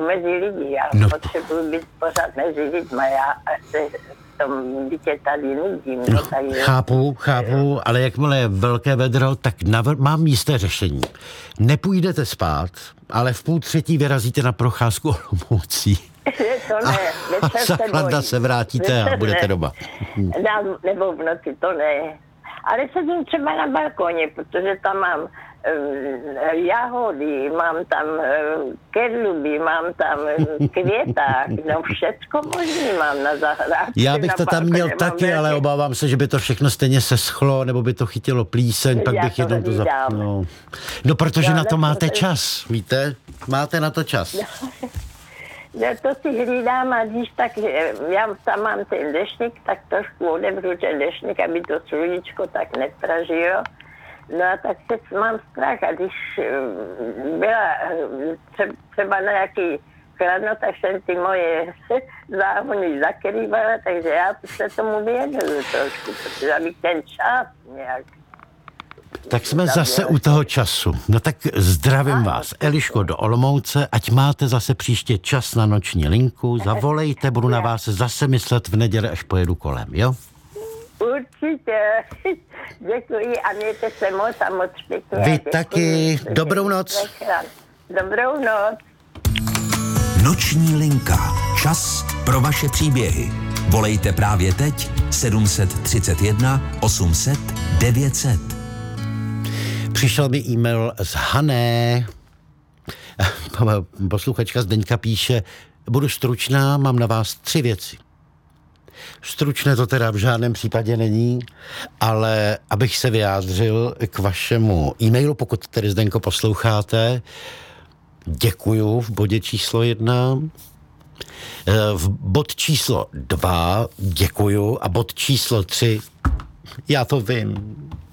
mezi lidi. Já potřebuji být pořád mezi lidma. Já se v tom bytě tady nudím. No, takže... Chápu, ale jakmile je velké vedro, tak mám jisté řešení. Nepůjdete spát, ale v 2:30 vyrazíte na procházku Olomoucí. To ne, za chlada se vrátíte a budete doma. Nebo v noci, to ne. Ale sedím třeba na balkoně, protože tam mám jahody, mám tam kedluby, mám tam květák, no všecko možný mám na zahrádce. Já bych to tam měl taky, ale obávám se, že by to všechno stejně seschlo, nebo by to chytilo plíseň, pak bych jednou to zapnul. No, protože na to máte čas, víte? Máte na to čas. No to si hlídám a když tak, já tam mám ten deštník, tak trošku odevřu ten deštník, aby to sluníčko tak nepražilo. No a tak se mám strach a když byla třeba na nějaký chladno, tak jsem ty moje záhony zakrývala, takže já se tomu věnuju trošku, protože abych ten čas nějak... Tak jsme zase u toho času. No tak zdravím vás, Eliško, do Olomouce, ať máte zase příště čas na noční linku, zavolejte, budu na vás zase myslet v neděli, až pojedu kolem, jo? Určitě. Děkuji a mějte se moc a moc pěkně. Vy taky. Dobrou noc. Dobrou noc. Noční linka. Čas pro vaše příběhy. Volejte právě teď 731 800 900. Přišel mi e-mail z Hané. Posluchačka Zdeňka píše, budu stručná, mám na vás 3 věci. Stručné to teda v žádném případě není, ale abych se vyjádřil k vašemu e-mailu, pokud tedy Zdenko posloucháte, děkuju v bodě číslo 1. V bod číslo 2 děkuju a bod číslo 3 já to vím.